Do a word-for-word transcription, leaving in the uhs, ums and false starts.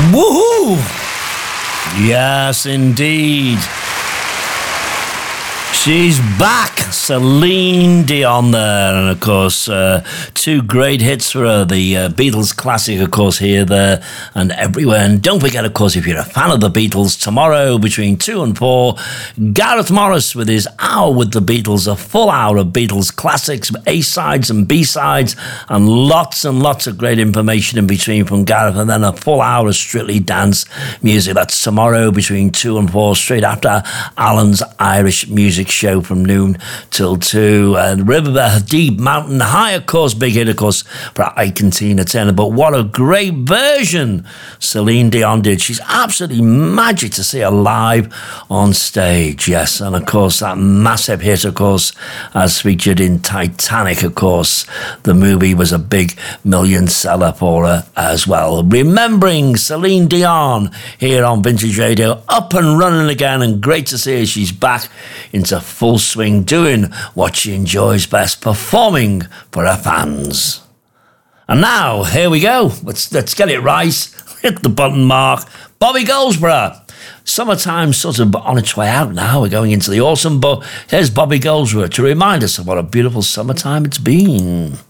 Woohoo! Yes, indeed. She's back, Celine Dion there, and of course, uh, two great hits for her, the uh, Beatles classic, of course, Here, There, and Everywhere. And don't forget, of course, if you're a fan of the Beatles, tomorrow between two and four, Gareth Morris with his Hour with the Beatles, a full hour of Beatles classics, A-sides and B-sides, and lots and lots of great information in between from Gareth, and then a full hour of strictly dance music. That's tomorrow between two and four, straight after Alan's Irish Music Show from noon till two. And River Deep Mountain High, of course, big hit, of course, for Ike and Tina Turner. But what a great version Celine Dion did. She's absolutely magic to see her live on stage, yes. And of course, that massive hit, of course, as featured in Titanic, of course. The movie was a big million seller for her as well. Remembering Celine Dion here on Vintage Radio, up and running again, and great to see her. She's back into full swing, doing what she enjoys best, performing for her fans. And now, here we go. Let's let's get it right. Hit the button mark. Bobby Goldsboro. Summertime's sort of on its way out now. We're going into the autumn, but here's Bobby Goldsboro to remind us of what a beautiful summertime it's been.